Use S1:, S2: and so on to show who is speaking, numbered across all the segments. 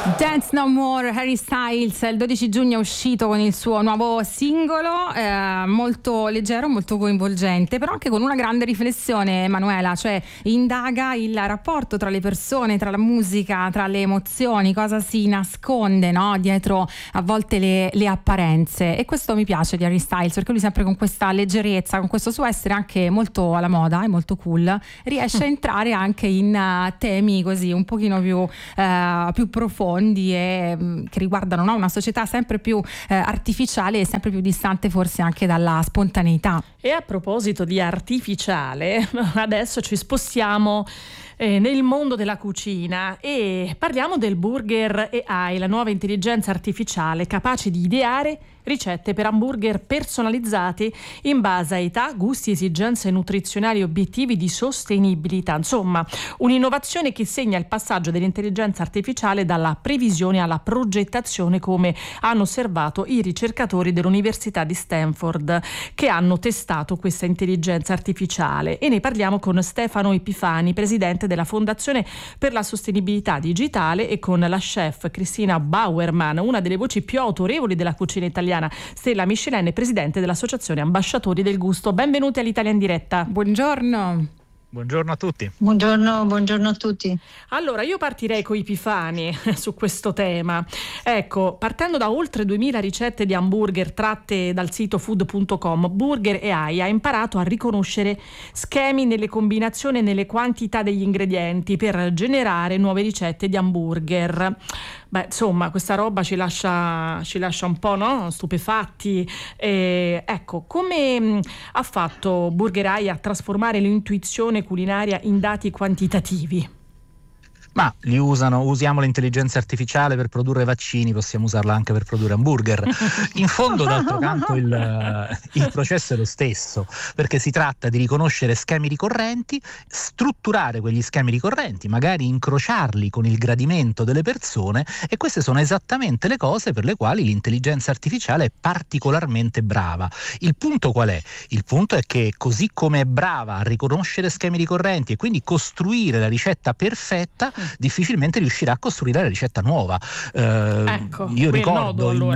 S1: Dance No More, Harry Styles, il 12 giugno è uscito con il suo nuovo singolo, molto leggero, molto coinvolgente, però anche con una grande riflessione, Emanuela, cioè indaga il rapporto tra le persone, tra la musica, tra le emozioni, cosa si nasconde, no? Dietro a volte le apparenze. E questo mi piace di Harry Styles, perché lui sempre con questa leggerezza, con questo suo essere anche molto alla moda e molto cool, riesce a entrare anche in temi così un pochino più profondi e che riguardano, no, una società sempre più artificiale e sempre più distante forse anche dalla spontaneità.
S2: E a proposito di artificiale, adesso ci spostiamo nel mondo della cucina e parliamo del Burger AI, la nuova intelligenza artificiale capace di ideare ricette per hamburger personalizzati in base a età, gusti, esigenze nutrizionali e obiettivi di sostenibilità. Insomma, un'innovazione che segna il passaggio dell'intelligenza artificiale dalla previsione alla progettazione, come hanno osservato i ricercatori dell'Università di Stanford che hanno testato questa intelligenza artificiale. E ne parliamo con Stefano Epifani, presidente della Fondazione per la Sostenibilità Digitale, e con la chef Cristina Bauerman, una delle voci più autorevoli della cucina italiana, stella Michelin e presidente dell'Associazione Ambasciatori del Gusto. Benvenuti all'Italia in diretta.
S1: Buongiorno.
S3: Buongiorno a tutti.
S4: Buongiorno a tutti.
S2: Allora, io partirei con Epifani su questo tema. Ecco, partendo da oltre 2000 ricette di hamburger tratte dal sito food.com, Burger AI ha imparato a riconoscere schemi nelle combinazioni e nelle quantità degli ingredienti per generare nuove ricette di hamburger. Beh, insomma, questa roba ci lascia un po', no? Stupefatti. Ecco, come ha fatto Burger AI a trasformare l'intuizione culinaria in dati quantitativi?
S3: Ma usiamo l'intelligenza artificiale per produrre vaccini, possiamo usarla anche per produrre hamburger. In fondo, d'altro canto, il processo è lo stesso, perché si tratta di riconoscere schemi ricorrenti, strutturare quegli schemi ricorrenti, magari incrociarli con il gradimento delle persone, e queste sono esattamente le cose per le quali l'intelligenza artificiale è particolarmente brava. Il punto qual è? Il punto è che, così come è brava a riconoscere schemi ricorrenti e quindi costruire la ricetta perfetta, difficilmente riuscirà a costruire la ricetta nuova.
S2: Ecco,
S3: io ricordo in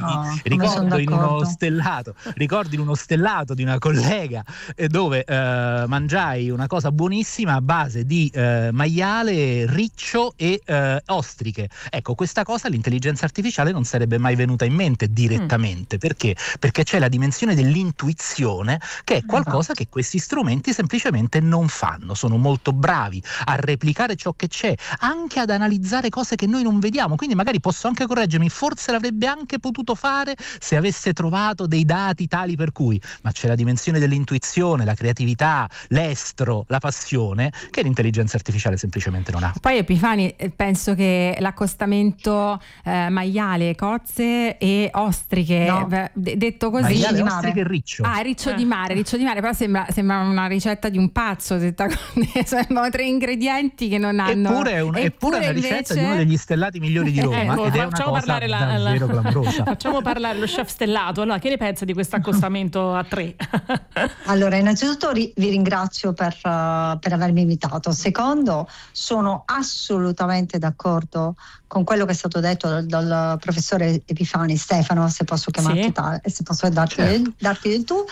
S3: uno stellato di una collega dove mangiai una cosa buonissima a base di maiale, riccio e ostriche. Ecco, questa cosa l'intelligenza artificiale non sarebbe mai venuta in mente direttamente. Perché? Perché c'è la dimensione dell'intuizione, che è qualcosa che questi strumenti semplicemente non fanno. Sono molto bravi a replicare ciò che c'è, anche ad analizzare cose che noi non vediamo. Quindi magari posso anche correggermi, forse l'avrebbe anche potuto fare se avesse trovato dei dati tali per cui, ma c'è la dimensione dell'intuizione, la creatività, l'estro, la passione, che l'intelligenza artificiale semplicemente non ha.
S1: Poi, Epifani, penso che l'accostamento maiale, cozze e ostriche,
S4: No.
S1: detto così,
S3: Maiale,
S4: di mare.
S3: ostriche e riccio.
S1: riccio di mare, però sembra una ricetta di un pazzo, sembrano 3 ingredienti che non hanno.
S3: Eppure è una ricetta di uno degli stellati migliori di Roma, ed è una cosa davvero clamorosa.
S2: Facciamo parlare lo chef stellato. Allora, che ne pensa di questo accostamento a 3?
S4: Allora, innanzitutto vi ringrazio per avermi invitato. Secondo, sono assolutamente d'accordo con quello che è stato detto dal professore Epifani. Stefano, se posso chiamarti tale, se posso darti del tu.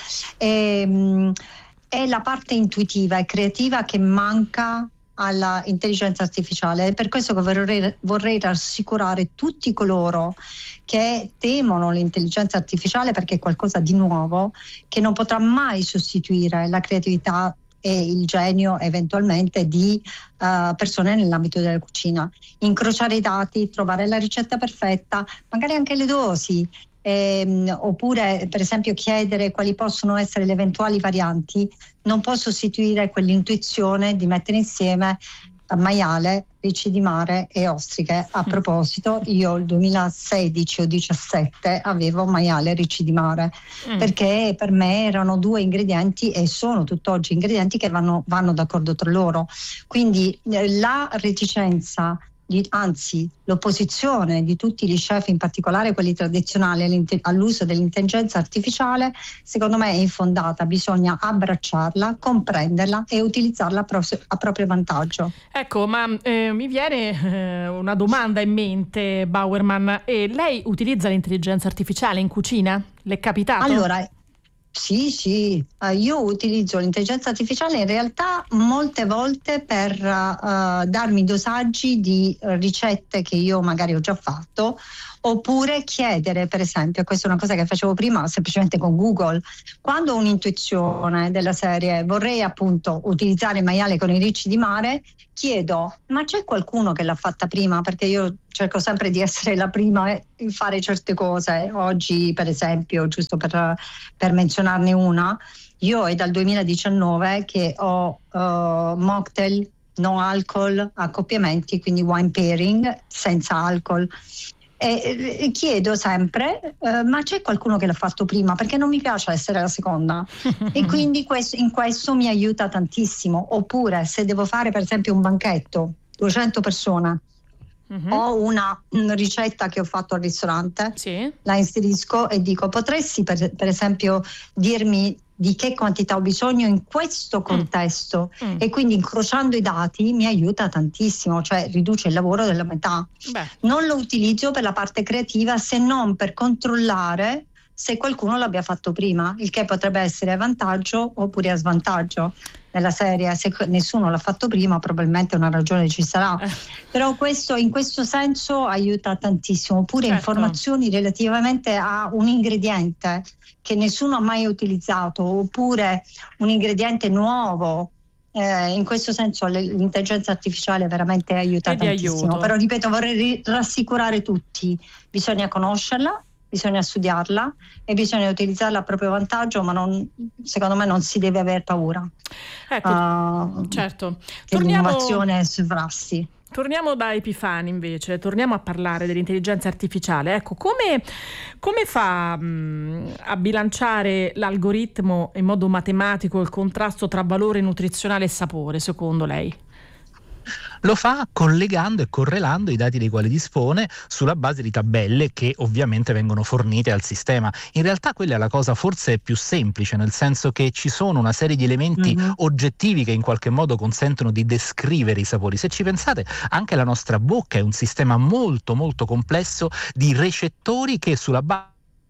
S4: È la parte intuitiva e creativa che manca alla intelligenza artificiale. È per questo che vorrei rassicurare tutti coloro che temono l'intelligenza artificiale, perché è qualcosa di nuovo che non potrà mai sostituire la creatività e il genio eventualmente di persone nell'ambito della cucina. Incrociare i dati, trovare la ricetta perfetta, magari anche le dosi, oppure per esempio chiedere quali possono essere le eventuali varianti, non può sostituire quell'intuizione di mettere insieme maiale, ricci di mare e ostriche. A proposito, io il 2016 o 2017 avevo maiale, ricci di mare, perché per me erano 2 ingredienti, e sono tutt'oggi ingredienti che vanno d'accordo tra loro. Quindi la reticenza anzi l'opposizione di tutti gli chef, in particolare quelli tradizionali, all'uso dell'intelligenza artificiale, secondo me è infondata. Bisogna abbracciarla, comprenderla e utilizzarla a proprio vantaggio.
S2: Ecco, ma mi viene una domanda in mente, Bauerman. Lei utilizza l'intelligenza artificiale in cucina? Le è capitato?
S4: Allora, sì, io utilizzo l'intelligenza artificiale in realtà molte volte per darmi dosaggi di ricette che io magari ho già fatto, oppure chiedere, per esempio, questa è una cosa che facevo prima semplicemente con Google, quando ho un'intuizione della serie vorrei appunto utilizzare il maiale con i ricci di mare, chiedo: ma c'è qualcuno che l'ha fatta prima? Perché io cerco sempre di essere la prima in fare certe cose. Oggi, per esempio, giusto per menzionarne una, io è dal 2019 che ho mocktail no alcol accoppiamenti, quindi wine pairing senza alcol. E chiedo sempre: ma c'è qualcuno che l'ha fatto prima? Perché non mi piace essere la seconda. E quindi in questo mi aiuta tantissimo. Oppure se devo fare per esempio un banchetto, 200 persone, ho una ricetta che ho fatto al ristorante,
S2: sì,
S4: la inserisco e dico: potresti per esempio dirmi di che quantità ho bisogno in questo contesto? E quindi incrociando i dati mi aiuta tantissimo, cioè riduce il lavoro della metà. Non lo utilizzo per la parte creativa, se non per controllare se qualcuno l'abbia fatto prima, il che potrebbe essere a vantaggio oppure a svantaggio. Nella serie, se nessuno l'ha fatto prima, probabilmente una ragione ci sarà. Però questo in questo senso aiuta tantissimo. Oppure informazioni relativamente a un ingrediente che nessuno ha mai utilizzato, oppure un ingrediente nuovo. In questo senso l'intelligenza artificiale veramente aiuta tantissimo. Però ripeto, vorrei rassicurare tutti: bisogna conoscerla, bisogna studiarla e bisogna utilizzarla a proprio vantaggio, ma secondo me non si deve aver paura.
S2: Ecco, certo.
S4: Che l'innovazione sovrassi.
S2: Torniamo da Epifani invece, torniamo a parlare dell'intelligenza artificiale. Ecco, come fa a bilanciare l'algoritmo in modo matematico il contrasto tra valore nutrizionale e sapore, secondo lei?
S3: Lo fa collegando e correlando i dati dei quali dispone sulla base di tabelle che ovviamente vengono fornite al sistema. In realtà quella è la cosa forse più semplice, nel senso che ci sono una serie di elementi oggettivi che in qualche modo consentono di descrivere i sapori. Se ci pensate, anche la nostra bocca è un sistema molto molto complesso di recettori che sulla base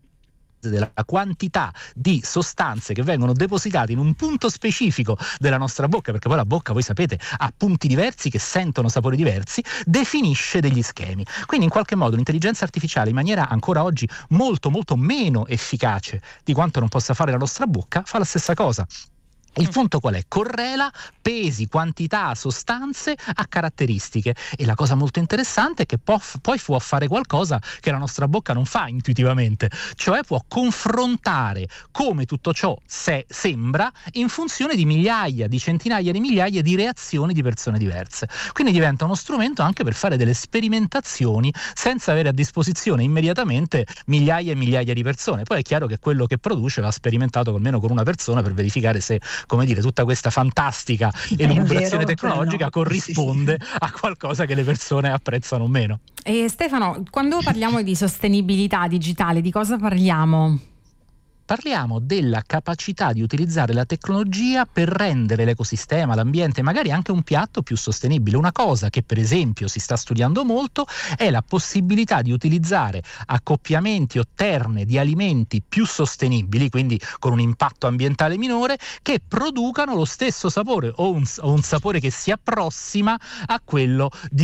S3: della quantità di sostanze che vengono depositate in un punto specifico della nostra bocca, perché poi la bocca, voi sapete, ha punti diversi che sentono sapori diversi, definisce degli schemi. Quindi in qualche modo l'intelligenza artificiale, in maniera ancora oggi molto molto meno efficace di quanto non possa fare la nostra bocca, fa la stessa cosa. Il punto qual è? Correla pesi, quantità, sostanze a caratteristiche, e la cosa molto interessante è che poi può fare qualcosa che la nostra bocca non fa intuitivamente, cioè può confrontare come tutto ciò sembra in funzione di migliaia, di centinaia di migliaia di reazioni di persone diverse. Quindi diventa uno strumento anche per fare delle sperimentazioni senza avere a disposizione immediatamente migliaia e migliaia di persone. Poi è chiaro che quello che produce va sperimentato almeno con una persona per verificare se, come dire, tutta questa fantastica elucubrazione tecnologica corrisponde a qualcosa che le persone apprezzano o meno.
S1: E Stefano, quando parliamo di sostenibilità digitale, di cosa parliamo?
S3: Parliamo della capacità di utilizzare la tecnologia per rendere l'ecosistema, l'ambiente, magari anche un piatto più sostenibile. Una cosa che per esempio si sta studiando molto è la possibilità di utilizzare accoppiamenti o terne di alimenti più sostenibili, quindi con un impatto ambientale minore, che producano lo stesso sapore o un sapore che si approssima a quello di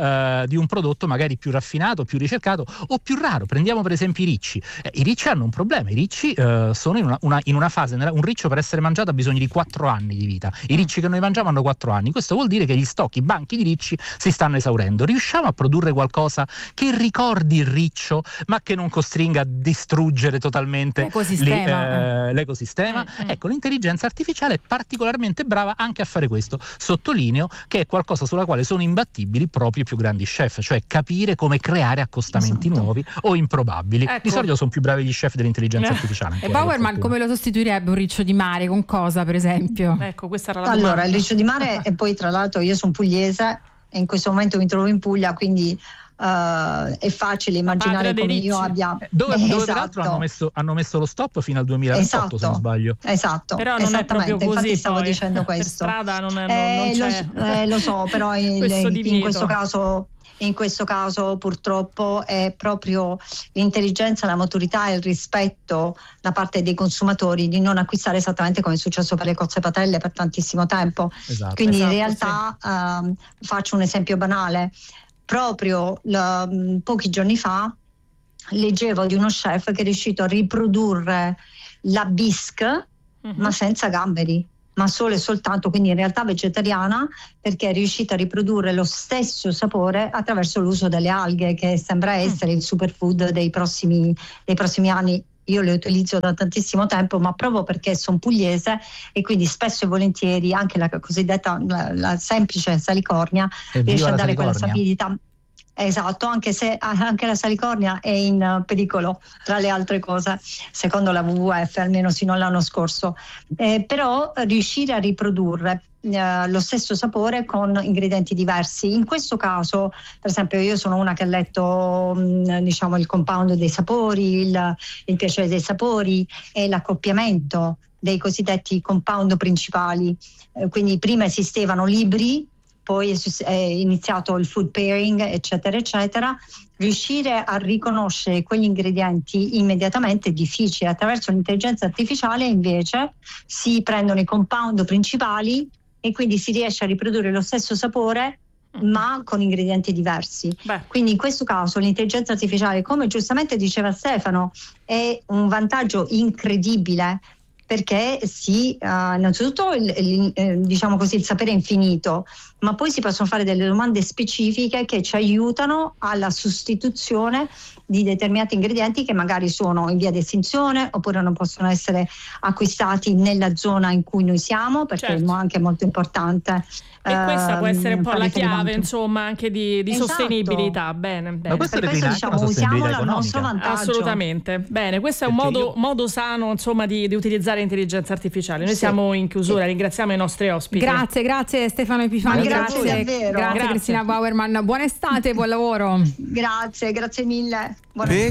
S3: un prodotto magari più raffinato, più ricercato o più raro. Prendiamo per esempio i ricci. I ricci hanno un problema, i ricci sono in una fase, un riccio per essere mangiato ha bisogno di 4 anni di vita. I ricci che noi mangiamo hanno 4 anni. Questo vuol dire che gli stock, i banchi di ricci si stanno esaurendo. Riusciamo a produrre qualcosa che ricordi il riccio ma che non costringa a distruggere totalmente l'ecosistema? Ecco, l'intelligenza artificiale è particolarmente brava anche a fare questo. Sottolineo che è qualcosa sulla quale sono imbattibili proprio i più grandi chef, cioè capire come creare accostamenti nuovi o improbabili. Ecco. Di solito sono più bravi gli chef dell'intelligenza artificiale.
S1: E Bauerman come lo sostituirebbe un riccio di mare? Con cosa, per esempio?
S2: Ecco, questa era la domanda.
S4: Allora, il riccio di mare, e poi tra l'altro io sono pugliese e in questo momento mi trovo in Puglia, quindi è facile immaginare come io abbia
S3: dove peraltro hanno messo lo stop fino al 2028, se non sbaglio.
S4: Esatto,
S2: però non è proprio così,
S4: infatti stavo
S2: poi,
S4: dicendo questo.
S2: Per strada non c'è
S4: lo so, però in questo caso purtroppo è proprio l'intelligenza, la maturità e il rispetto da parte dei consumatori di non acquistare esattamente come è successo per le cozze patelle per tantissimo tempo.
S3: Esatto.
S4: Quindi in realtà faccio un esempio banale. Proprio pochi giorni fa leggevo di uno chef che è riuscito a riprodurre la bisque ma senza gamberi, ma solo e soltanto, quindi in realtà vegetariana, perché è riuscita a riprodurre lo stesso sapore attraverso l'uso delle alghe, che sembra essere il superfood dei prossimi anni. Io le utilizzo da tantissimo tempo, ma proprio perché sono pugliese e quindi spesso e volentieri anche la cosiddetta la semplice salicornia riesce a dare quella sapidità. Esatto, anche se anche la salicornia è in pericolo tra le altre cose, secondo la WWF, almeno sino all'anno scorso. Però riuscire a riprodurre lo stesso sapore con ingredienti diversi. In questo caso, per esempio, io sono una che ha letto il compound dei sapori, il piacere dei sapori e l'accoppiamento dei cosiddetti compound principali. Quindi prima esistevano libri, poi è iniziato il food pairing, eccetera, eccetera. Riuscire a riconoscere quegli ingredienti immediatamente è difficile. Attraverso l'intelligenza artificiale invece si prendono i compound principali e quindi si riesce a riprodurre lo stesso sapore ma con ingredienti diversi. Quindi in questo caso l'intelligenza artificiale, come giustamente diceva Stefano, è un vantaggio incredibile, perché innanzitutto il sapere è infinito, ma poi si possono fare delle domande specifiche che ci aiutano alla sostituzione di determinati ingredienti che magari sono in via di estinzione oppure non possono essere acquistati nella zona in cui noi siamo, perché è anche molto importante.
S2: E questa può essere un po' la chiave, insomma, anche di sostenibilità. Bene.
S3: Ma questo
S4: per questo usiamolo al nostro vantaggio.
S2: Assolutamente. Bene, questo è un modo sano, insomma, di utilizzare l'intelligenza artificiale. Noi siamo in chiusura, ringraziamo i nostri ospiti.
S1: Grazie Stefano Epifani, grazie Cristina Bauerman, buona estate, buon lavoro.
S4: Grazie mille.